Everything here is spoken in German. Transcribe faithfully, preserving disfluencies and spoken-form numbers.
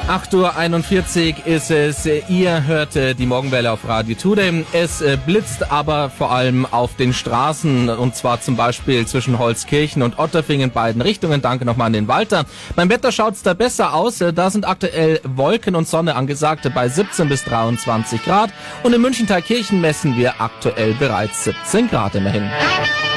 acht Uhr einundvierzig ist es. Ihr hört die Morgenwelle auf Radio Today. Es blitzt aber vor allem auf den Straßen, und zwar zum Beispiel zwischen Holzkirchen und Otterfing in beiden Richtungen. Danke nochmal an den Walter. Beim Wetter schaut's da besser aus. Da sind aktuell Wolken und Sonne angesagt bei siebzehn bis dreiundzwanzig Grad. Und in München-Thalkirchen messen wir aktuell bereits siebzehn Grad immerhin.